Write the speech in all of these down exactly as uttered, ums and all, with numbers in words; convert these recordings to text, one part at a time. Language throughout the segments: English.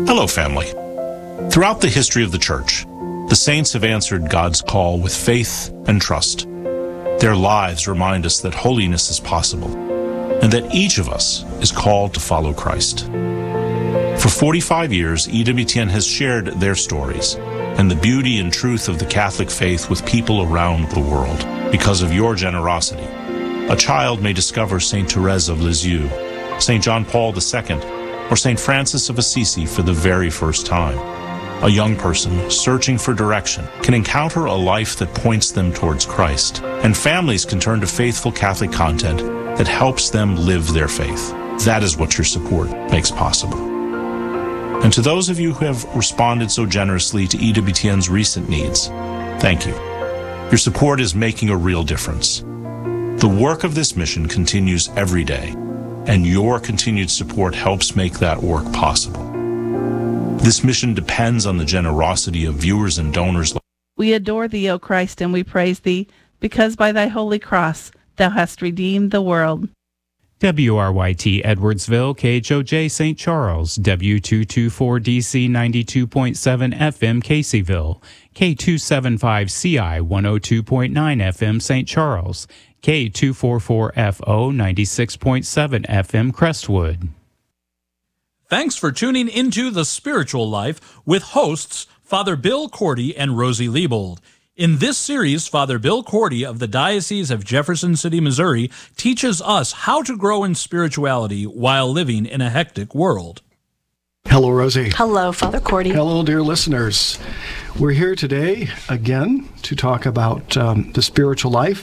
Hello, family. Throughout the history of the Church, the saints have answered God's call with faith and trust. Their lives remind us that holiness is possible and that each of us is called to follow Christ. For forty-five years, E W T N has shared their stories and the beauty and truth of the Catholic faith with people around the world. Because of your generosity, a child may discover Saint Therese of Lisieux, Saint John Paul the Second, or Saint Francis of Assisi for the very first time. A young person searching for direction can encounter a life that points them towards Christ, and families can turn to faithful Catholic content that helps them live their faith. That is what your support makes possible. And to those of you who have responded so generously to E W T N's recent needs, thank you. Your support is making a real difference. The work of this mission continues every day, and your continued support helps make that work possible. This mission depends on the generosity of viewers and donors. We adore thee, O Christ, and we praise thee, because by thy holy cross thou hast redeemed the world. W R Y T Edwardsville, K H O J Saint Charles, W two twenty-four D C ninety-two point seven F M Caseyville, K two seventy-five C I one oh two point nine F M Saint Charles, K two forty-four F O ninety-six point seven F M Crestwood. Thanks for tuning into The Spiritual Life with hosts Father Bill Cordy and Rosie Liebold. In this series, Father Bill Cordy of the Diocese of Jefferson City, Missouri, teaches us how to grow in spirituality while living in a hectic world. Hello, Rosie. Hello, Father Cordy. Hello, dear listeners. We're here today again to talk about um, the spiritual life.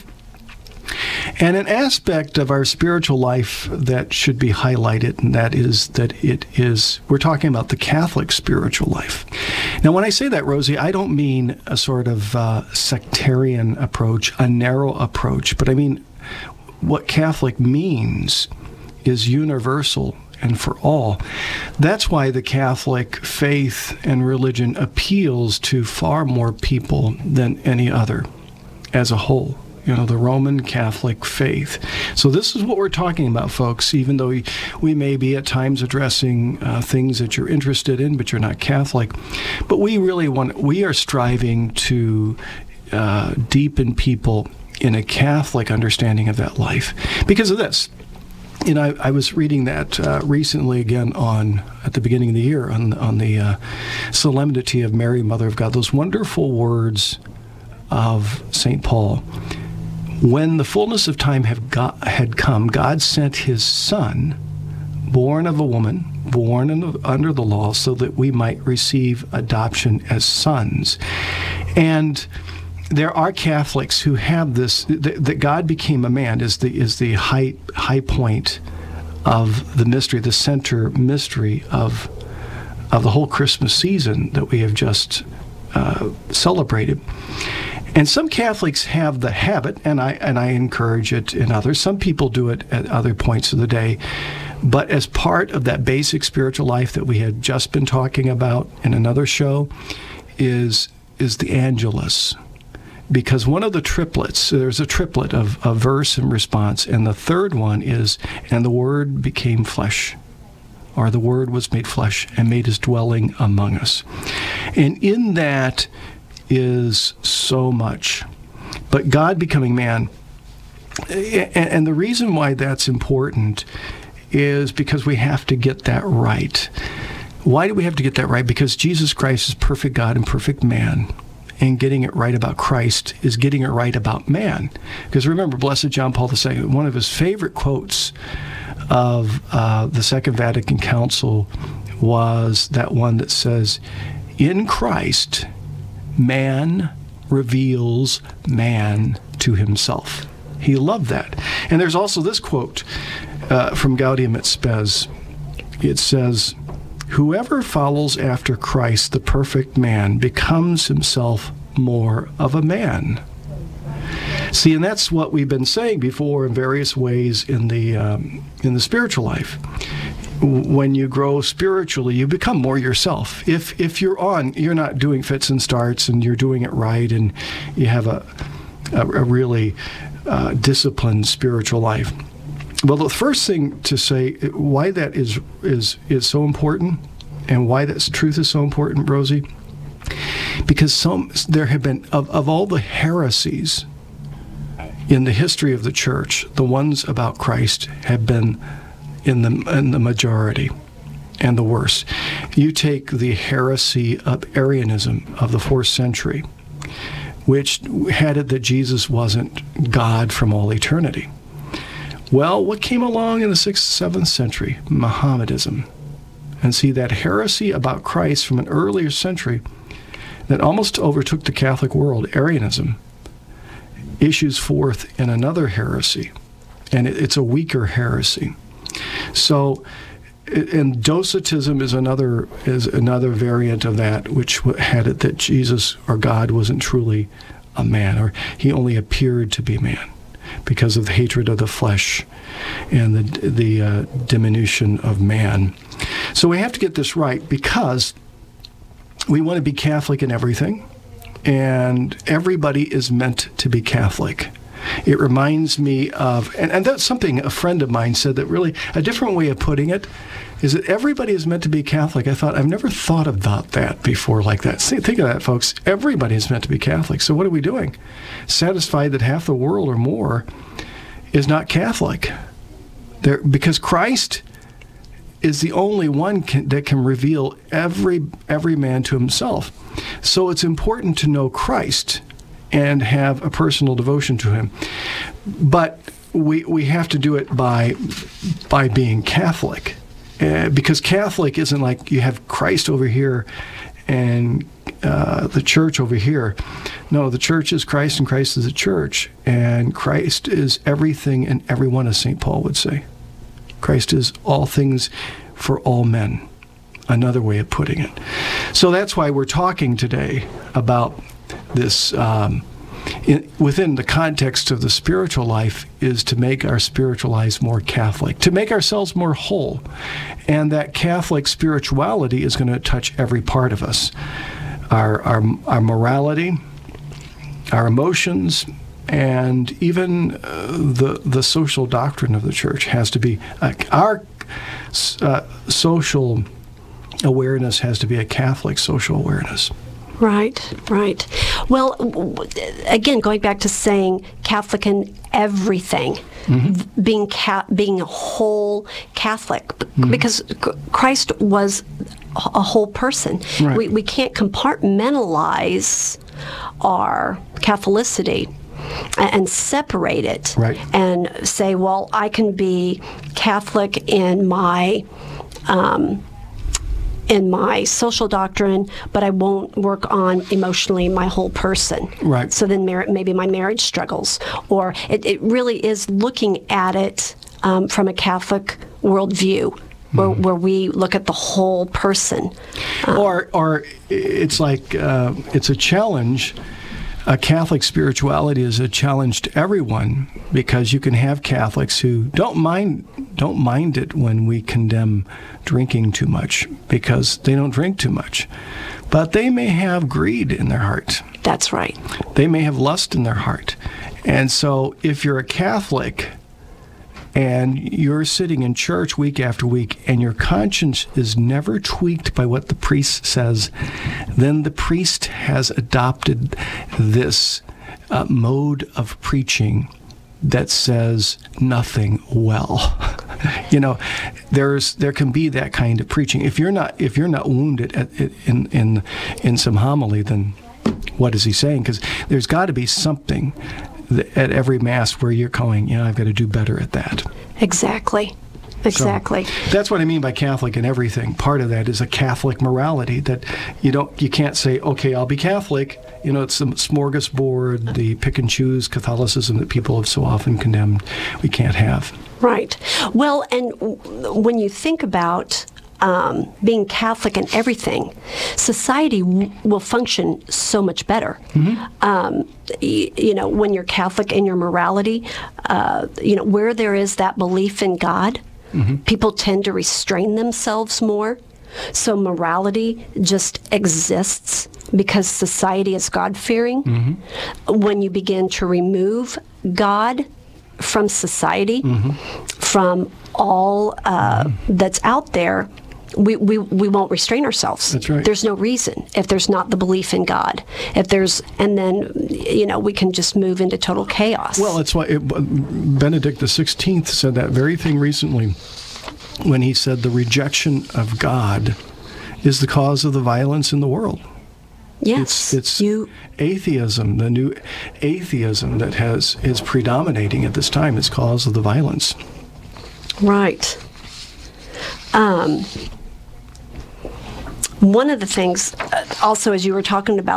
And an aspect of our spiritual life that should be highlighted, and that is that it is, we're talking about the Catholic spiritual life. Now, when I say that, Rosie, I don't mean a sort of uh, sectarian approach, a narrow approach, but I mean what Catholic means is universal and for all. That's why the Catholic faith and religion appeals to far more people than any other as a whole. You know, the Roman Catholic faith. So this is what we're talking about, folks, even though we, we may be at times addressing uh, things that you're interested in, but you're not Catholic. But we really want, we are striving to uh, deepen people in a Catholic understanding of that life. Because of this, you know, I, I was reading that uh, recently again on, at the beginning of the year, on, on the uh, Solemnity of Mary, Mother of God, those wonderful words of Saint Paul. When the fullness of time have got, had come, God sent his Son, born of a woman, born in the, under the law, so that we might receive adoption as sons. And there are Catholics who have this, that, that God became a man is the is the high high point of the mystery, the center mystery of of the whole Christmas season that we have just uh, celebrated. And some Catholics have the habit, and I and I encourage it in others. Some people do it at other points of the day. But as part of that basic spiritual life that we had just been talking about in another show is, is the Angelus. Because one of the triplets, there's a triplet of, of verse and response, and the third one is, and the Word became flesh, or the Word was made flesh and made his dwelling among us. And in that is so much. But God becoming man, and the reason why that's important is because we have to get that right. Why do we have to get that right? Because Jesus Christ is perfect God and perfect man, and getting it right about Christ is getting it right about man. Because remember, Blessed John Paul the Second, one of his favorite quotes of uh, the Second Vatican Council was that one that says, "In Christ, man reveals man to himself." He loved that. And there's also this quote uh, from Gaudium et Spes. It says, "Whoever follows after Christ, the perfect man, becomes himself more of a man." See, and that's what we've been saying before in various ways in the um, in the spiritual life. When you grow spiritually, you become more yourself. If if you're on, you're not doing fits and starts, and you're doing it right, and you have a a, a really uh, disciplined spiritual life. Well, the first thing to say why that is is is so important And why this truth is so important, Rosie? Because some there have been, of, of all the heresies in the history of the church, the ones about Christ have been in the in the majority and the worst. You take the heresy of Arianism of the fourth century, which had it that Jesus wasn't God from all eternity. Well, what came along in the sixth, seventh century? Mohammedanism. And see, that heresy about Christ from an earlier century that almost overtook the Catholic world, Arianism, issues forth in another heresy, and it, it's a weaker heresy. So, and Docetism is another is another variant of that, which had it that Jesus or God wasn't truly a man, or he only appeared to be man because of the hatred of the flesh and the the uh, diminution of man. So we have to get this right, because we want to be Catholic in everything, and everybody is meant to be Catholic. It reminds me of, and, and that's something a friend of mine said, that really, a different way of putting it is that everybody is meant to be Catholic. I thought, I've never thought about that before like that. See, think of that, folks. Everybody is meant to be Catholic. So what are we doing? Satisfied that half the world or more is not Catholic. There, because Christ is the only one can, that can reveal every every man to himself. So it's important to know Christ and have a personal devotion to him. But we we have to do it by by being Catholic. Uh, because Catholic isn't like you have Christ over here and uh, the church over here. No, the church is Christ and Christ is the church. And Christ is everything and everyone, as Saint Paul would say. Christ is all things for all men. Another way of putting it. So that's why we're talking today about this um, in, within the context of the spiritual life, is to make our spiritual lives more Catholic, to make ourselves more whole. And that Catholic spirituality is going to touch every part of us. Our, our, our morality, our emotions, and even uh, the the social doctrine of the church has to be, uh, our uh, social awareness has to be a Catholic social awareness. Right, right. Well, again, going back to saying Catholic in everything, mm-hmm. being ca- being a whole Catholic, mm-hmm. because Christ was a whole person. Right. We we can't compartmentalize our Catholicity and separate it, right. and say, well, I can be Catholic in my um, in my social doctrine, but I won't work on emotionally my whole person. Right. So then mar- maybe my marriage struggles. Or it, it really is looking at it um, from a Catholic worldview, where, mm. where we look at the whole person. Um, or, or it's like uh, it's a challenge. A Catholic spirituality is a challenge to everyone, because you can have Catholics who don't mind don't mind it when we condemn drinking too much, because they don't drink too much. But they may have greed in their heart. That's right. They may have lust in their heart. And so if you're a Catholic and you're sitting in church week after week and your conscience is never tweaked by what the priest says, then the priest has adopted this uh, mode of preaching that says nothing well. You know, there's there can be that kind of preaching. If you're not if you're not wounded at, in in in some homily, then what is he saying? Because there's got to be something at every Mass where you're going, you know, I've got to do better at that. Exactly. Exactly. So that's what I mean by Catholic in everything. Part of that is a Catholic morality, that you don't, you can't say, okay, I'll be Catholic. You know, it's the smorgasbord, the pick and choose Catholicism that people have so often condemned. We can't have. Right. Well, and when you think about Um, being Catholic in everything, society w- will function so much better. Mm-hmm. Um, y- you know, when you're Catholic in your morality, uh, you know, where there is that belief in God, mm-hmm. people tend to restrain themselves more. So morality just exists because society is God-fearing. Mm-hmm. When you begin to remove God from society, mm-hmm. from all uh, mm-hmm. that's out there, we, we, we won't restrain ourselves. That's right. There's no reason if there's not the belief in God. If there's, and then, you know, we can just move into total chaos. Well, it's why it, Benedict the sixteenth said that very thing recently when he said the rejection of God is the cause of the violence in the world. Yes, It's, it's you, atheism, the new atheism that has is predominating at this time is cause of the violence. right. Um, one of the things, uh, also, as you were talking about